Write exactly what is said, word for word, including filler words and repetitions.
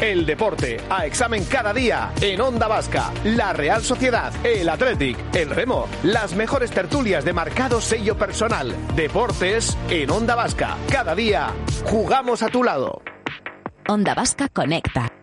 El deporte a examen cada día en Onda Vasca. La Real Sociedad, el Athletic, el Remo. Las mejores tertulias de marcado sello personal. Deportes en Onda Vasca. Cada día jugamos a tu lado. Onda Vasca conecta.